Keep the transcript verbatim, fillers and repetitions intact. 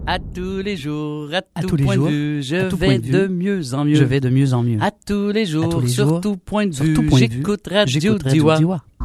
À tous les jours, à, À tout tous les point jours, de vue, je à tout vais point de vue, de mieux en mieux. Je vais de mieux en mieux. À tous les jours, tous les sur jours, tout point de sur vue, tout point de vue, j'écoute Radio J'écoute Radio Diwa. Diwa.